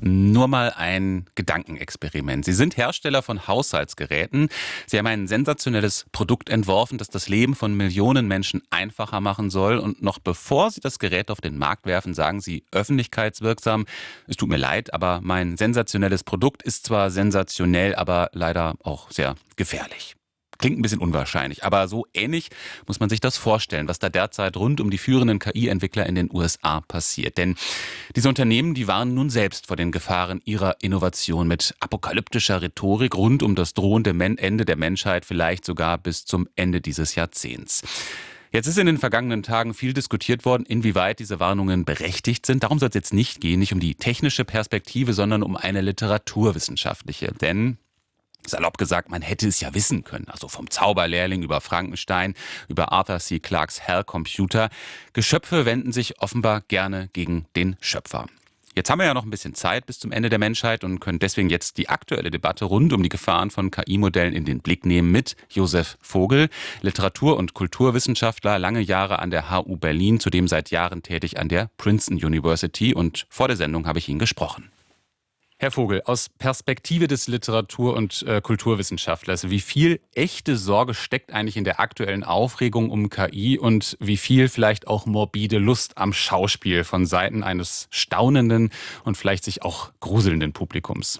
Nur mal ein Gedankenexperiment. Sie sind Hersteller von Haushaltsgeräten. Sie haben ein sensationelles Produkt entworfen, das das Leben von Millionen Menschen einfacher machen soll. Und noch bevor Sie das Gerät auf den Markt werfen, sagen Sie öffentlichkeitswirksam: Es tut mir leid, aber mein sensationelles Produkt ist zwar sensationell, aber leider auch sehr gefährlich. Klingt ein bisschen unwahrscheinlich, aber so ähnlich muss man sich das vorstellen, was da derzeit rund um die führenden KI-Entwickler in den USA passiert. Denn diese Unternehmen, die warnen nun selbst vor den Gefahren ihrer Innovation mit apokalyptischer Rhetorik rund um das drohende Ende der Menschheit, vielleicht sogar bis zum Ende dieses Jahrzehnts. Jetzt ist in den vergangenen Tagen viel diskutiert worden, inwieweit diese Warnungen berechtigt sind. Darum soll es jetzt nicht gehen, nicht um die technische Perspektive, sondern um eine literaturwissenschaftliche. Denn salopp gesagt, man hätte es ja wissen können. Also vom Zauberlehrling über Frankenstein, über Arthur C. Clarkes Hell Computer. Geschöpfe wenden sich offenbar gerne gegen den Schöpfer. Jetzt haben wir ja noch ein bisschen Zeit bis zum Ende der Menschheit und können deswegen jetzt die aktuelle Debatte rund um die Gefahren von KI-Modellen in den Blick nehmen mit Josef Vogel, Literatur- und Kulturwissenschaftler, lange Jahre an der HU Berlin, zudem seit Jahren tätig an der Princeton University. Und vor der Sendung habe ich ihn gesprochen. Herr Vogel, aus Perspektive des Literatur- und Kulturwissenschaftlers, wie viel echte Sorge steckt eigentlich in der aktuellen Aufregung um KI und wie viel vielleicht auch morbide Lust am Schauspiel von Seiten eines staunenden und vielleicht sich auch gruselnden Publikums?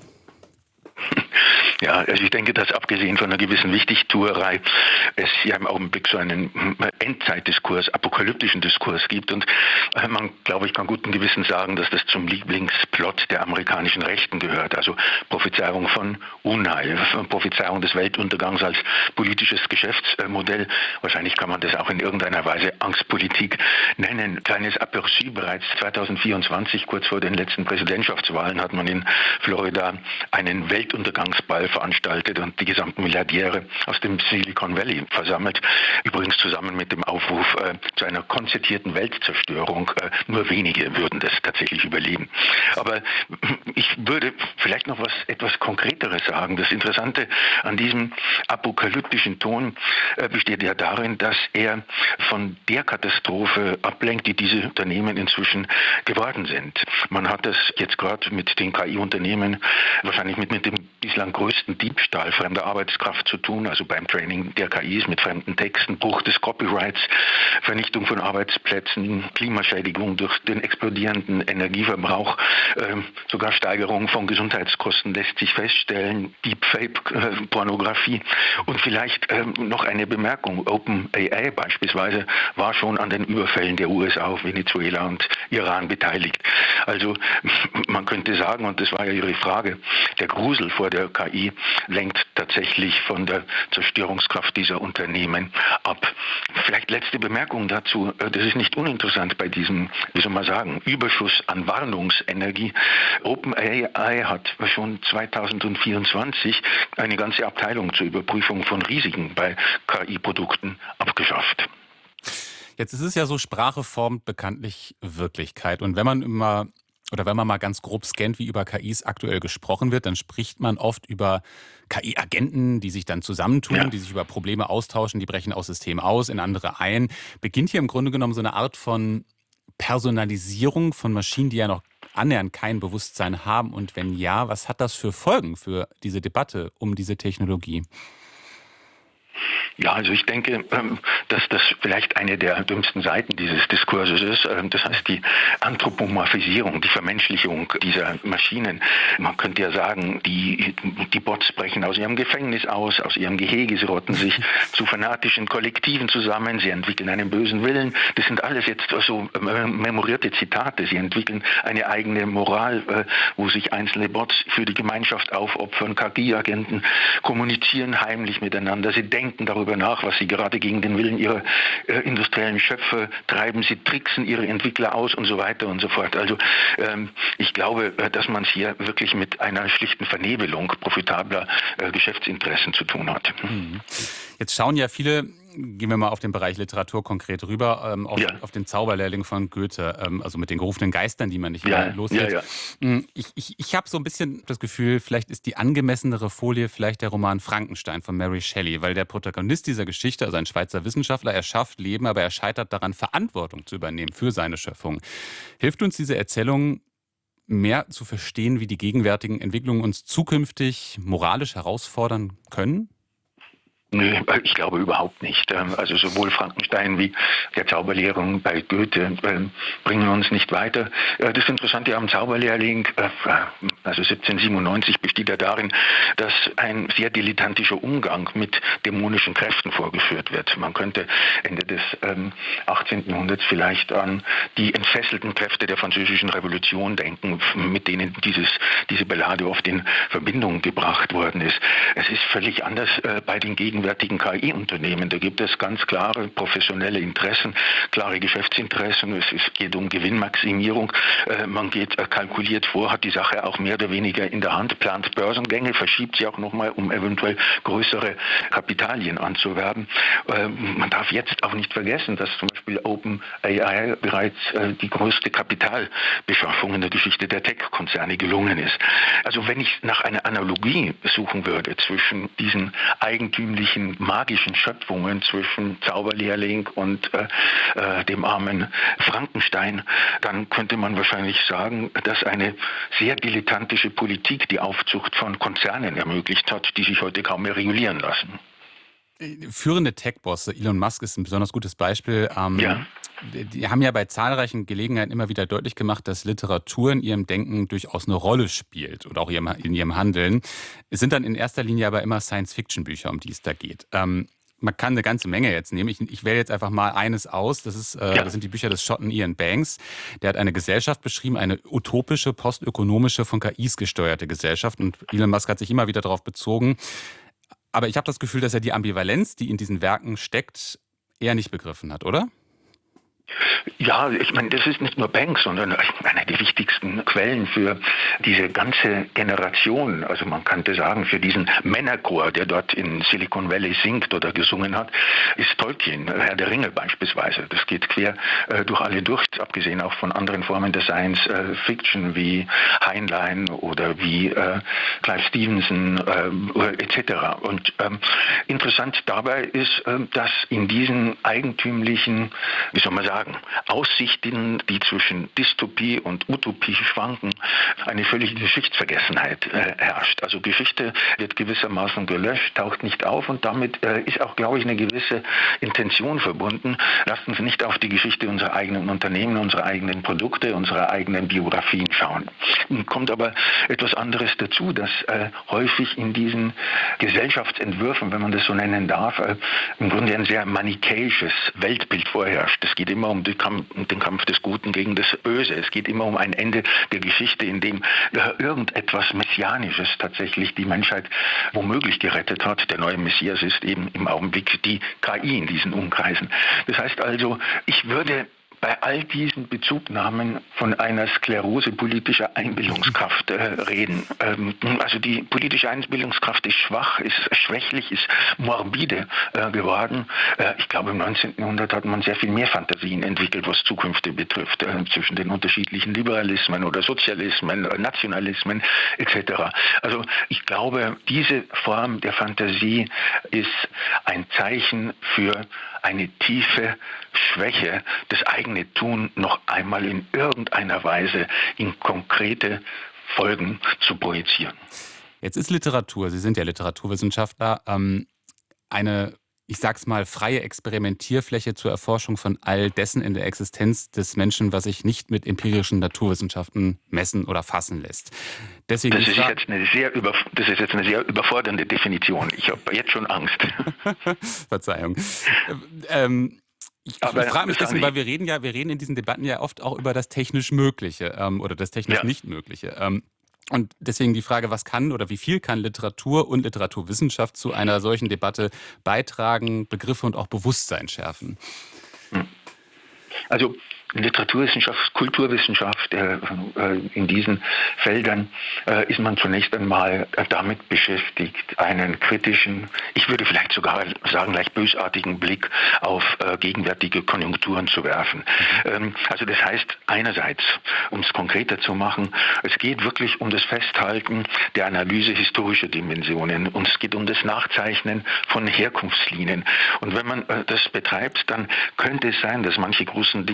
Ja, also ich denke, dass abgesehen von einer gewissen Wichtigtuerei es ja im Augenblick so einen Endzeitdiskurs, apokalyptischen Diskurs gibt. Und man, glaube ich, kann guten Gewissens sagen, dass das zum Lieblingsplot der amerikanischen Rechten gehört. Also Prophezeiung von Unheil, Prophezeiung des Weltuntergangs als politisches Geschäftsmodell. Wahrscheinlich kann man das auch in irgendeiner Weise Angstpolitik nennen. Kleines Aperçu: Bereits 2024, kurz vor den letzten Präsidentschaftswahlen, hat man in Florida einen Weltuntergangsball veranstaltet und die gesamten Milliardäre aus dem Silicon Valley versammelt. Übrigens zusammen mit dem Aufruf zu einer konzertierten Weltzerstörung. Nur wenige würden das tatsächlich überleben. Aber ich würde vielleicht noch etwas Konkreteres sagen. Das Interessante an diesem apokalyptischen Ton besteht ja darin, dass er von der Katastrophe ablenkt, die diese Unternehmen inzwischen geworden sind. Man hat das jetzt gerade mit den KI-Unternehmen wahrscheinlich mit dem bislang größten Diebstahl fremder Arbeitskraft zu tun, also beim Training der KIs mit fremden Texten, Bruch des Copyrights, Vernichtung von Arbeitsplätzen, Klimaschädigung durch den explodierenden Energieverbrauch, sogar Steigerung von Gesundheitskosten lässt sich feststellen, Deepfake-Pornografie. Und vielleicht noch eine Bemerkung: OpenAI beispielsweise war schon an den Überfällen der USA auf Venezuela und Iran beteiligt. Also man könnte sagen, und das war ja Ihre Frage, der Grusel vor der KI lenkt tatsächlich von der Zerstörungskraft dieser Unternehmen ab. Vielleicht letzte Bemerkung dazu: Das ist nicht uninteressant bei diesem, wie soll man sagen, Überschuss an Warnungsenergie. OpenAI hat schon 2024 eine ganze Abteilung zur Überprüfung von Risiken bei KI-Produkten abgeschafft. Jetzt ist es ja so, Sprache formt bekanntlich Wirklichkeit. Und wenn man mal ganz grob scannt, wie über KIs aktuell gesprochen wird, dann spricht man oft über KI-Agenten, die sich dann zusammentun, die sich über Probleme austauschen, die brechen aus Systemen aus, in andere ein. Beginnt hier im Grunde genommen so eine Art von Personalisierung von Maschinen, die ja noch annähernd kein Bewusstsein haben? Und wenn ja, was hat das für Folgen für diese Debatte um diese Technologie? Ja, also ich denke, dass das vielleicht eine der dümmsten Seiten dieses Diskurses ist. Das heißt die Anthropomorphisierung, die Vermenschlichung dieser Maschinen. Man könnte ja sagen, die Bots brechen aus ihrem Gefängnis aus ihrem Gehege, sie rotten sich zu fanatischen Kollektiven zusammen, sie entwickeln einen bösen Willen. Das sind alles jetzt so memorierte Zitate. Sie entwickeln eine eigene Moral, wo sich einzelne Bots für die Gemeinschaft aufopfern. KI-Agenten kommunizieren heimlich miteinander. Sie denken darüber nach, was sie gerade gegen den Willen ihrer industriellen Schöpfer treiben. Sie tricksen ihre Entwickler aus und so weiter und so fort. Also ich glaube, dass man es hier wirklich mit einer schlichten Vernebelung profitabler Geschäftsinteressen zu tun hat. Jetzt schauen ja viele, gehen wir mal auf den Bereich Literatur konkret rüber, auf den Zauberlehrling von Goethe, also mit den gerufenen Geistern, die man nicht wieder los wird. Ich habe so ein bisschen das Gefühl, vielleicht ist die angemessenere Folie vielleicht der Roman Frankenstein von Mary Shelley, weil der Protagonist dieser Geschichte, also ein Schweizer Wissenschaftler, er schafft Leben, aber er scheitert daran, Verantwortung zu übernehmen für seine Schöpfung. Hilft uns diese Erzählung mehr zu verstehen, wie die gegenwärtigen Entwicklungen uns zukünftig moralisch herausfordern können? Nö, ich glaube überhaupt nicht. Also sowohl Frankenstein wie der Zauberlehrling bei Goethe bringen uns nicht weiter. Das Interessante am Zauberlehrling, also 1797, besteht ja darin, dass ein sehr dilettantischer Umgang mit dämonischen Kräften vorgeführt wird. Man könnte Ende des 18. Jahrhunderts vielleicht an die entfesselten Kräfte der Französischen Revolution denken, mit denen diese Ballade oft in Verbindung gebracht worden ist. Es ist völlig anders bei den gegenwärtigen KI-Unternehmen. Da gibt es ganz klare professionelle Interessen, klare Geschäftsinteressen. Es geht um Gewinnmaximierung. Man geht kalkuliert vor, hat die Sache auch mehr oder weniger in der Hand, plant Börsengänge, verschiebt sie auch nochmal, um eventuell größere Kapitalien anzuwerben. Man darf jetzt auch nicht vergessen, dass zum Beispiel OpenAI bereits die größte Kapitalbeschaffung in der Geschichte der Tech-Konzerne gelungen ist. Also wenn ich nach einer Analogie suchen würde zwischen diesen eigentümlichen magischen Schöpfungen, zwischen Zauberlehrling und dem armen Frankenstein, dann könnte man wahrscheinlich sagen, dass eine sehr dilettantische Politik die Aufzucht von Konzernen ermöglicht hat, die sich heute kaum mehr regulieren lassen. Führende Tech-Bosse, Elon Musk ist ein besonders gutes Beispiel. Ja. Die haben ja bei zahlreichen Gelegenheiten immer wieder deutlich gemacht, dass Literatur in ihrem Denken durchaus eine Rolle spielt und auch in ihrem Handeln. Es sind dann in erster Linie aber immer Science-Fiction-Bücher, um die es da geht. Man kann eine ganze Menge jetzt nehmen. Ich wähle jetzt einfach mal eines aus. Das sind die Bücher des Schotten Ian Banks. Der hat eine Gesellschaft beschrieben, eine utopische, postökonomische, von KIs gesteuerte Gesellschaft. Und Elon Musk hat sich immer wieder darauf bezogen. Aber ich habe das Gefühl, dass er die Ambivalenz, die in diesen Werken steckt, eher nicht begriffen hat, oder? Ja, ich meine, das ist nicht nur Banks, sondern eine der wichtigsten Quellen für diese ganze Generation. Also man könnte sagen, für diesen Männerchor, der dort in Silicon Valley singt oder gesungen hat, ist Tolkien, Herr der Ringe beispielsweise. Das geht quer durch alle durch, abgesehen auch von anderen Formen der Science Fiction wie Heinlein oder wie Clive Stevenson etc. Und interessant dabei ist, dass in diesen eigentümlichen, wie soll man sagen, Aussichten, die zwischen Dystopie und Utopie schwanken, eine völlige Geschichtsvergessenheit herrscht. Also Geschichte wird gewissermaßen gelöscht, taucht nicht auf und damit ist auch, glaube ich, eine gewisse Intention verbunden. Lasst uns nicht auf die Geschichte unserer eigenen Unternehmen, unserer eigenen Produkte, unserer eigenen Biografien schauen. Kommt aber etwas anderes dazu, dass häufig in diesen Gesellschaftsentwürfen, wenn man das so nennen darf, im Grunde ein sehr manichäisches Weltbild vorherrscht. Es geht immer um den Kampf des Guten gegen das Böse. Es geht immer um ein Ende der Geschichte, in dem irgendetwas Messianisches tatsächlich die Menschheit womöglich gerettet hat. Der neue Messias ist eben im Augenblick die KI in diesen Umkreisen. Das heißt also, ich würde bei all diesen Bezugnahmen von einer Sklerose politischer Einbildungskraft reden. Also die politische Einbildungskraft ist schwach, ist schwächlich, ist morbide geworden. Ich glaube, im 19. Jahrhundert hat man sehr viel mehr Fantasien entwickelt, was Zukünfte betrifft, zwischen den unterschiedlichen Liberalismen oder Sozialismen, Nationalismen etc. Also ich glaube, diese Form der Fantasie ist ein Zeichen für eine tiefe Schwäche, das eigene Tun noch einmal in irgendeiner Weise in konkrete Folgen zu projizieren. Jetzt ist Literatur, Sie sind ja Literaturwissenschaftler, eine, ich sag's mal, freie Experimentierfläche zur Erforschung von all dessen in der Existenz des Menschen, was sich nicht mit empirischen Naturwissenschaften messen oder fassen lässt. Deswegen das ist jetzt eine sehr überfordernde Definition. Ich habe jetzt schon Angst. Verzeihung. Ich frage mich deswegen, weil wir reden in diesen Debatten ja oft auch über das technisch Mögliche oder das technisch nicht Mögliche. Und deswegen die Frage, was kann oder wie viel kann Literatur und Literaturwissenschaft zu einer solchen Debatte beitragen, Begriffe und auch Bewusstsein schärfen? Also Literaturwissenschaft, Kulturwissenschaft, in diesen Feldern ist man zunächst einmal damit beschäftigt, einen kritischen, ich würde vielleicht sogar sagen, leicht bösartigen Blick auf gegenwärtige Konjunkturen zu werfen. Also das heißt einerseits, um es konkreter zu machen, es geht wirklich um das Festhalten der Analyse historischer Dimensionen und es geht um das Nachzeichnen von Herkunftslinien. Und wenn man das betreibt, dann könnte es sein, dass manche großen Dinge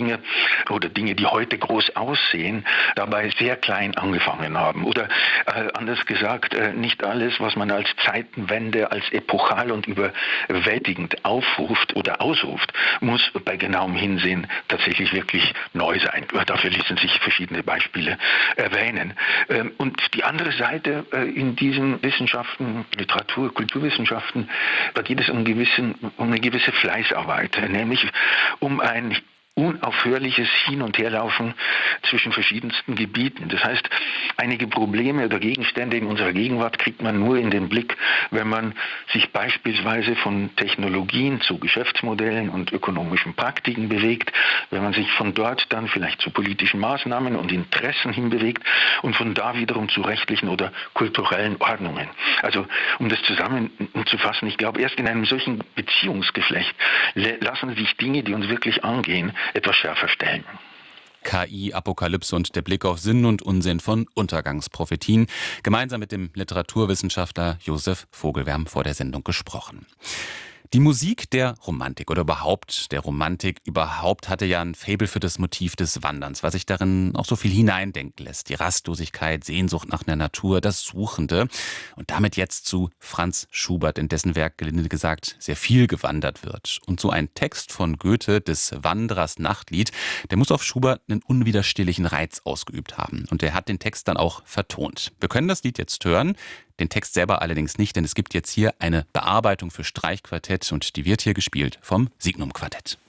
oder Dinge, die heute groß aussehen, dabei sehr klein angefangen haben. Oder anders gesagt, nicht alles, was man als Zeitenwende, als epochal und überwältigend aufruft oder ausruft, muss bei genauem Hinsehen tatsächlich wirklich neu sein. Dafür ließen sich verschiedene Beispiele erwähnen. Und die andere Seite in diesen Wissenschaften, Literatur, Kulturwissenschaften, da geht es um eine gewisse Fleißarbeit, nämlich um ein unaufhörliches Hin- und Herlaufen zwischen verschiedensten Gebieten. Das heißt, einige Probleme oder Gegenstände in unserer Gegenwart kriegt man nur in den Blick, wenn man sich beispielsweise von Technologien zu Geschäftsmodellen und ökonomischen Praktiken bewegt, wenn man sich von dort dann vielleicht zu politischen Maßnahmen und Interessen hinbewegt und von da wiederum zu rechtlichen oder kulturellen Ordnungen. Also um das zusammenzufassen, ich glaube, erst in einem solchen Beziehungsgeflecht lassen sich Dinge, die uns wirklich angehen, etwas schärfer stellen. KI, Apokalypse und der Blick auf Sinn und Unsinn von Untergangsprophetien. Gemeinsam mit dem Literaturwissenschaftler Josef Vogel. Wir haben vor der Sendung gesprochen. Die Musik der Romantik oder überhaupt der Romantik hatte ja ein Faible für das Motiv des Wanderns, was sich darin auch so viel hineindenken lässt. Die Rastlosigkeit, Sehnsucht nach der Natur, das Suchende. Und damit jetzt zu Franz Schubert, in dessen Werk, gelinde gesagt, sehr viel gewandert wird. Und so ein Text von Goethe, des Wanderers Nachtlied, der muss auf Schubert einen unwiderstehlichen Reiz ausgeübt haben. Und er hat den Text dann auch vertont. Wir können das Lied jetzt hören. Den Text selber allerdings nicht, denn es gibt jetzt hier eine Bearbeitung für Streichquartett und die wird hier gespielt vom Signum Quartett.